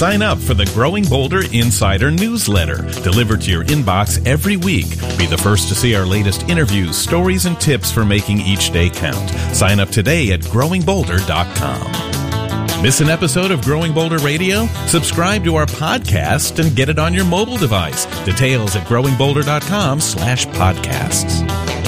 Sign up for the Growing Boulder Insider newsletter, delivered to your inbox every week. Be the first to see our latest interviews, stories, and tips for making each day count. Sign up today at growingboulder.com. Miss an episode of Growing Boulder Radio? Subscribe to our podcast and get it on your mobile device. Details at growingboulder.com/podcasts.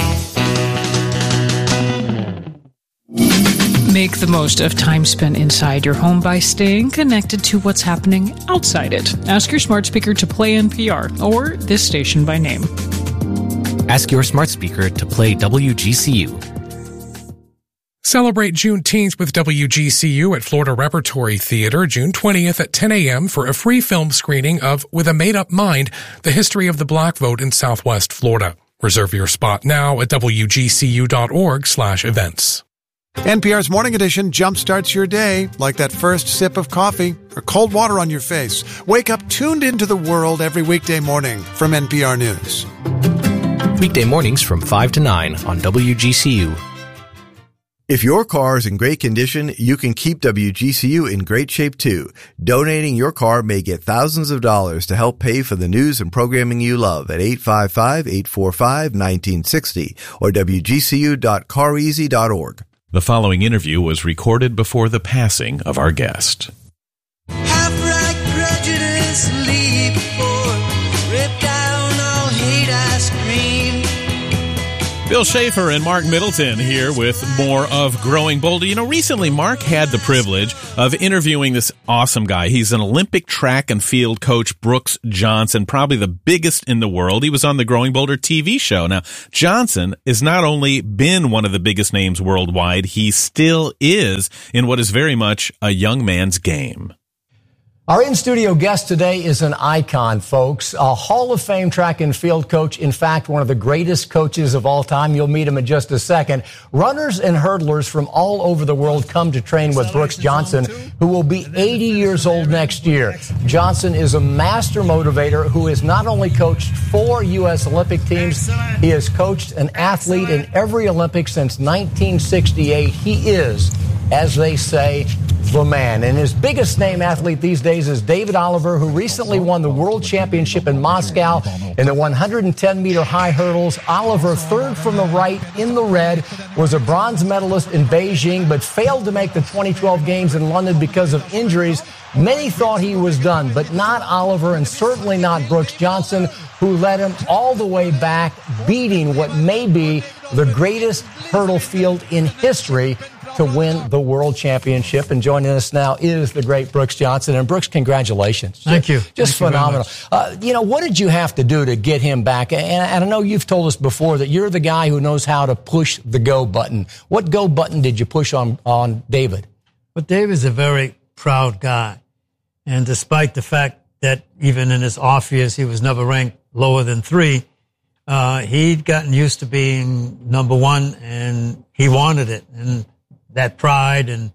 Make the most of time spent inside your home by staying connected to what's happening outside it. Ask your smart speaker to play NPR or this station by name. Ask your smart speaker to play WGCU. Celebrate Juneteenth with WGCU at Florida Repertory Theater June 20th at 10 a.m. for a free film screening of With a Made-Up Mind, The History of the Black Vote in Southwest Florida. Reserve your spot now at wgcu.org/events. NPR's Morning Edition jumpstarts your day like that first sip of coffee or cold water on your face. Wake up tuned into the world every weekday morning from NPR News. Weekday mornings from 5 to 9 on WGCU. If your car is in great condition, you can keep WGCU in great shape too. Donating your car may get thousands of dollars to help pay for the news and programming you love at 855-845-1960 or wgcu.careasy.org. The following interview was recorded before the passing of our guest. Half-right prejudice, leap before, rip down all hate ice cream. Bill Schaefer and Mark Middleton here with more of Growing Boulder. You know, recently Mark had the privilege of interviewing this awesome guy. He's an Olympic track and field coach, Brooks Johnson, probably the biggest in the world. He was on the Growing Boulder TV show. Now, Johnson has not only been one of the biggest names worldwide, he still is in what is very much a young man's game. Our in-studio guest today is an icon, folks, a Hall of Fame track and field coach. In fact, one of the greatest coaches of all time. You'll meet him in just a second. Runners and hurdlers from all over the world come to train with Brooks Johnson, who will be 80 years old next year. Johnson is a master motivator who has not only coached 4 U.S. Olympic teams, he has coached an athlete in every Olympic since 1968. He is, as they say, the man. And his biggest name athlete these days is David Oliver, who recently won the World Championship in Moscow in the 110-meter high hurdles. Oliver, third from the right in the red, was a bronze medalist in Beijing, but failed to make the 2012 games in London because of injuries. Many thought he was done, but not Oliver, and certainly not Brooks Johnson, who led him all the way back, beating what may be the greatest hurdle field in history to win the World Championship. And joining us now is the great Brooks Johnson. And Brooks, congratulations. Thank you. Just phenomenal. What did you have to do to get him back? And I know you've told us before that you're the guy who knows how to push the go button. What go button did you push on David? Well, David's a very proud guy. And despite the fact that even in his off years, he was never ranked lower than 3, he'd gotten used to being number 1, and he wanted it. And that pride and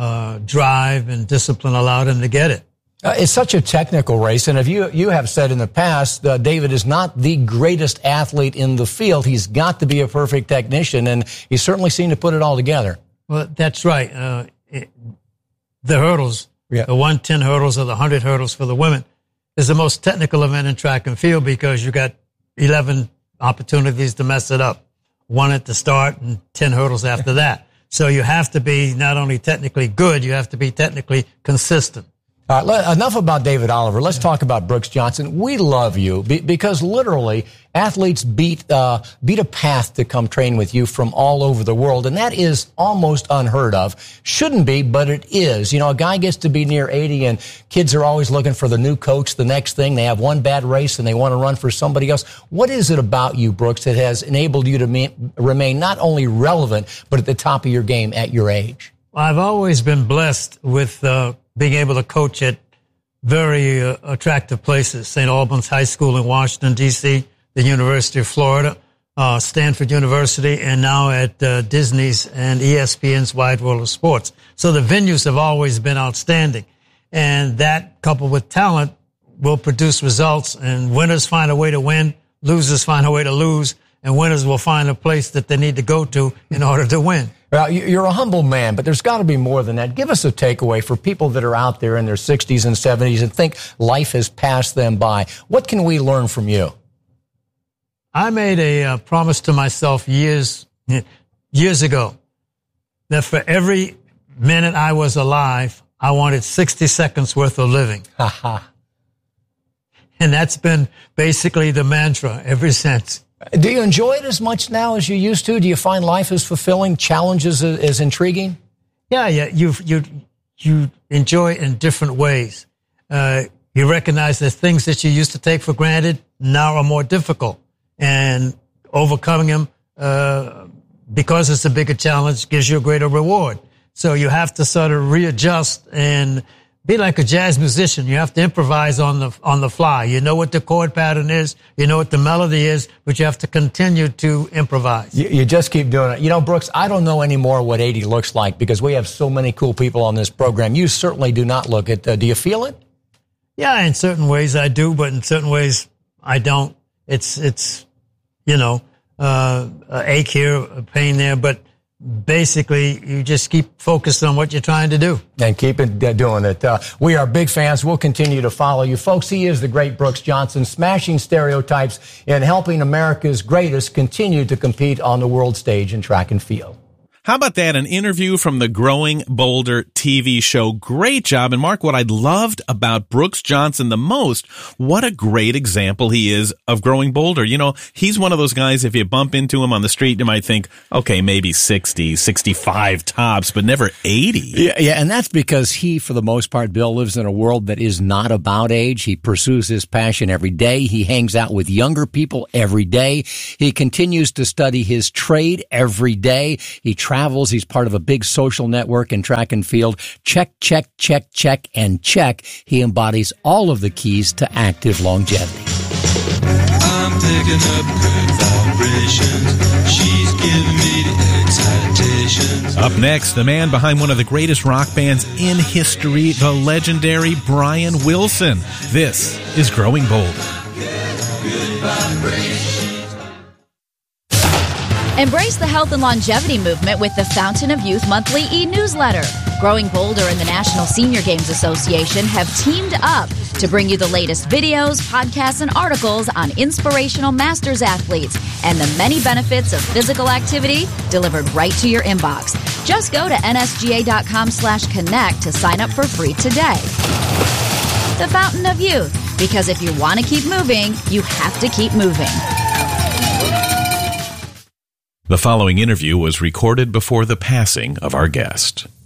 drive and discipline allowed him to get it. It's such a technical race, and if you have said in the past, David is not the greatest athlete in the field. He's got to be a perfect technician, and he certainly seemed to put it all together. Well, that's right. The hurdles, the 110 hurdles or the 100 hurdles for the women, is the most technical event in track and field because you got 11 opportunities to mess it up. 1 at the start and 10 hurdles after that. So you have to be not only technically good, you have to be technically consistent. Enough about David Oliver. Let's talk about Brooks Johnson. We love you because literally athletes beat a path to come train with you from all over the world, and that is almost unheard of. Shouldn't be, but it is. You know, a guy gets to be near 80, and kids are always looking for the new coach, the next thing. They have one bad race, and they want to run for somebody else. What is it about you, Brooks, that has enabled you to remain not only relevant, but at the top of your game at your age? Well, I've always been blessed with being able to coach at very attractive places. St. Albans High School in Washington, D.C., the University of Florida, Stanford University, and now at Disney's and ESPN's Wide World of Sports. So the venues have always been outstanding. And that, coupled with talent, will produce results. And winners find a way to win, losers find a way to lose, and winners will find a place that they need to go to in order to win. You're a humble man, but there's got to be more than that. Give us a takeaway for people that are out there in their 60s and 70s and think life has passed them by. What can we learn from you? I made a promise to myself years ago that for every minute I was alive, I wanted 60 seconds worth of living. And that's been basically the mantra ever since. Do you enjoy it as much now as you used to? Do you find life as fulfilling, challenges as intriguing? Yeah. You enjoy it in different ways. You recognize that things that you used to take for granted now are more difficult, and overcoming them because it's a bigger challenge gives you a greater reward. So you have to sort of readjust and be like a jazz musician. You have to improvise on the fly. You know what the chord pattern is, you know what the melody is, but you have to continue to improvise. You just keep doing it. You know, Brooks, I don't know anymore what 80 looks like because we have so many cool people on this program. You certainly do not look it. Do you feel it? Yeah, in certain ways I do, but in certain ways I don't. It's ache here, a pain there, but basically, you just keep focused on what you're trying to do. And keep it doing it. We are big fans. We'll continue to follow you. Folks, he is the great Brooks Johnson, smashing stereotypes and helping America's greatest continue to compete on the world stage in track and field. How about that? An interview from the Growing Bolder TV show. Great job. And Mark, what I loved about Brooks Johnson the most, what a great example he is of growing bolder. You know, he's one of those guys, if you bump into him on the street, you might think, okay, maybe 60, 65 tops, but never 80. Yeah, and that's because he, for the most part, Bill, lives in a world that is not about age. He pursues his passion every day. He hangs out with younger people every day. He continues to study his trade every day. He travels. He's part of a big social network in track and field. Check, and check. He embodies all of the keys to active longevity. I'm picking up good vibrations. She's giving me the excitations. Up next, the man behind one of the greatest rock bands in history, the legendary Brian Wilson. This is Growing Bolder. Good vibrations. Embrace the health and longevity movement with the Fountain of Youth monthly e-newsletter. Growing Bolder and the National Senior Games Association have teamed up to bring you the latest videos, podcasts, and articles on inspirational masters athletes and the many benefits of physical activity delivered right to your inbox. Just go to nsga.com/connect to sign up for free today. The Fountain of Youth, because if you want to keep moving, you have to keep moving. The following interview was recorded before the passing of our guest.